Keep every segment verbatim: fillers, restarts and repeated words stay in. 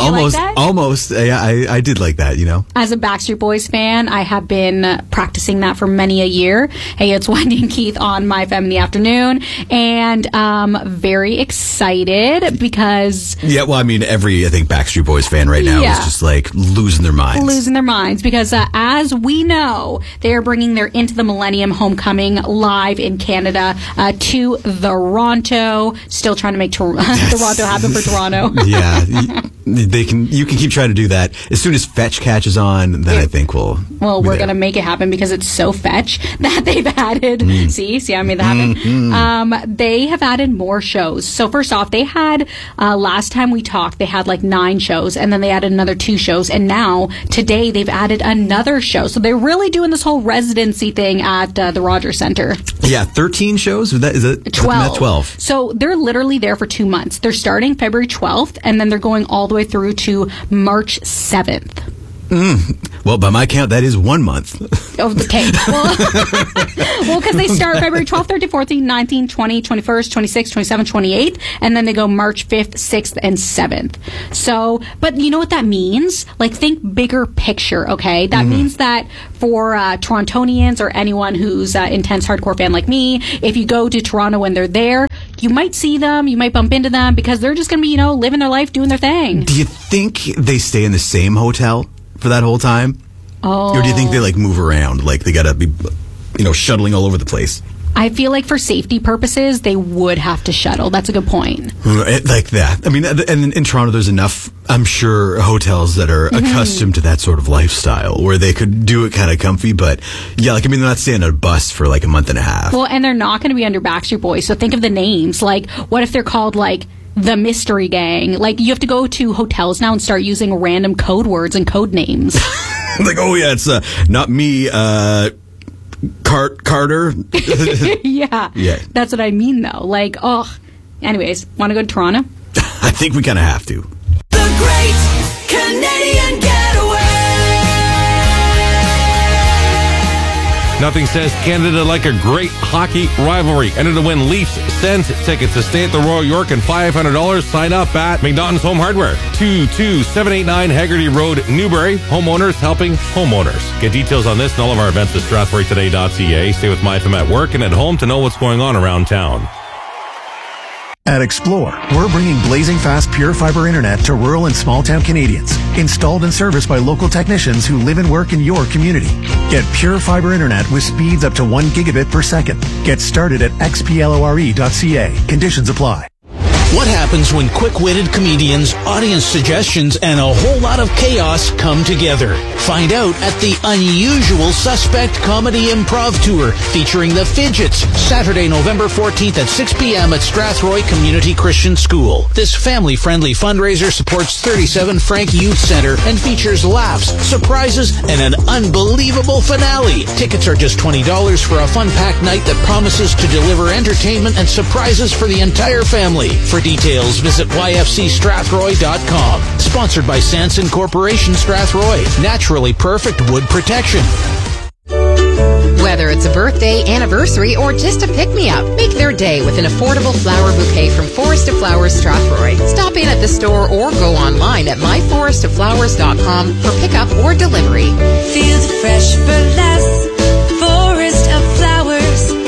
you almost, like that? almost. Yeah, I, I did like that, you know. As a Backstreet Boys fan, I have been practicing that for many a year. Hey, it's Wendy and Keith on My Fem in the Afternoon, and um, very excited because... Yeah, well, I mean, every, I think, Backstreet Boys fan right now Yeah. is just, like, losing their minds. Losing their minds, because uh, as we know, they are bringing their Into the Millennium Homecoming live in Canada uh, to Toronto. Still trying to make Tor- Toronto happen for Toronto. Yeah, they can. You can keep trying to do that. As soon as Fetch catches on, then I think we'll. Well, be we're there. going to make it happen because it's so fetch that they've added. Mm. See, see, I made that happen. Mm-hmm. Um, they have added more shows. So first off, they had uh, last time we talked, they had like nine shows, and then they added another two shows, and now today they've added another show. So they're really doing this whole residency thing at uh, the Rogers Centre. Yeah, thirteen shows. Is that is it twelve? Twelve. So they're literally there for two months. They're starting February twelfth, and then they're going all the way through to March seventh. Mm. Well, by my count, that is one month. Oh, okay. Well, because they start February twelfth, thirteenth, fourteenth, nineteenth, twentieth, twenty-first, twenty-sixth, twenty-seventh, twenty-eighth, and then they go March fifth, sixth, and seventh. So, but you know what that means? Like, think bigger picture, okay? That mm-hmm. means that for uh, Torontonians or anyone who's an uh, intense hardcore fan like me, if you go to Toronto when they're there, you might see them, you might bump into them, because they're just going to be, you know, living their life, doing their thing. Do you think they stay in the same hotel for that whole time? Oh. Or do you think they, like, move around? Like, they got to be, you know, shuttling all over the place? I feel like for safety purposes, they would have to shuttle. That's a good point. Right, like that. I mean, and in, in Toronto, there's enough, I'm sure, hotels that are mm-hmm. accustomed to that sort of lifestyle where they could do it kind of comfy. But, yeah, like, I mean, they're not staying on a bus for, like, a month and a half. Well, and they're not going to be under Backstreet Boys. So think of the names. Like, what if they're called, like, the Mystery Gang? Like, you have to go to hotels now and start using random code words and code names. Like, oh, yeah, it's uh, not me, uh... Cart Carter. yeah. Yeah. That's what I mean, though. Like, oh. Anyways, want to go to Toronto? I think we kind of have to. The Great Canadian Getaway. Nothing says Canada like a great hockey rivalry. Enter to win Leafs Sens tickets to stay at the Royal York and five hundred dollars. Sign up at McNaughton's Home Hardware, two two seven eight nine Haggerty Road, Newbury. Homeowners helping homeowners. Get details on this and all of our events at strathroy today dot c a. Stay with MyFM at work and at home to know what's going on around town. At Explore, we're bringing blazing fast pure fiber internet to rural and small town Canadians. Installed and serviced by local technicians who live and work in your community. Get pure fiber internet with speeds up to one gigabit per second. Get started at x p lore dot c a. Conditions apply. What happens when quick-witted comedians, audience suggestions, and a whole lot of chaos come together? Find out at the Unusual Suspect Comedy Improv Tour featuring the Fidgets, Saturday, November fourteenth at six p.m. at Strathroy Community Christian School. This family-friendly fundraiser supports thirty-seven Frank Youth Center and features laughs, surprises, and an unbelievable finale. Tickets are just twenty dollars for a fun-packed night that promises to deliver entertainment and surprises for the entire family. For details, visit y f c strathroy dot com. Sponsored by Sanson Corporation Strathroy. Naturally perfect wood protection. Whether it's a birthday, anniversary, or just a pick-me-up, make their day with an affordable flower bouquet from Forest of Flowers Strathroy. Stop in at the store or go online at my forest of flowers dot com for pickup or delivery. Feel the fresh for less. Forest of Flowers.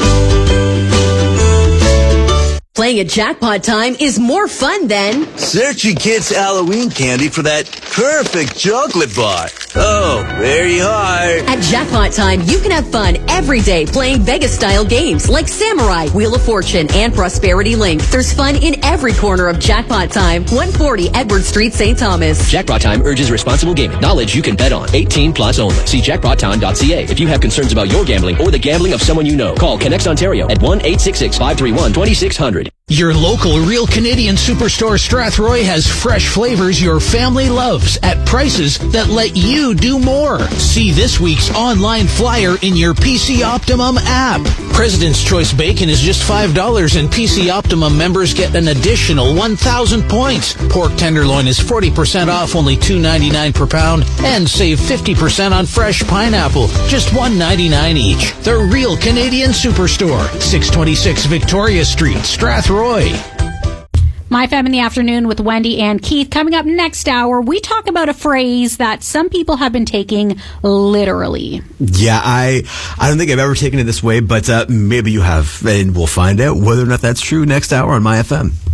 Playing at Jackpot Time is more fun than searching kids' Halloween candy for that perfect chocolate bar. Oh, very hard. At Jackpot Time, you can have fun every day playing Vegas-style games like Samurai, Wheel of Fortune, and Prosperity Link. There's fun in every corner of Jackpot Time. one forty Edward Street, Saint Thomas. Jackpot Time urges responsible gaming. Knowledge you can bet on. eighteen plus only. See jackpot time dot c a. If you have concerns about your gambling or the gambling of someone you know, call Connects Ontario at one eight six six, five three one, two six zero zero. Your local Real Canadian Superstore Strathroy has fresh flavors your family loves at prices that let you do more. See this week's online flyer in your P C Optimum app. President's Choice Bacon is just five dollars and P C Optimum members get an additional one thousand points. Pork tenderloin is forty percent off, only two ninety-nine per pound, and save fifty percent on fresh pineapple, just one ninety-nine each. The Real Canadian Superstore, six twenty-six Victoria Street, Strathroy. My Fam in the Afternoon with Wendy and Keith. Coming up next hour, we talk about a phrase that some people have been taking literally. Yeah, I I don't think I've ever taken it this way, but uh, maybe you have, and we'll find out whether or not that's true next hour on My F M.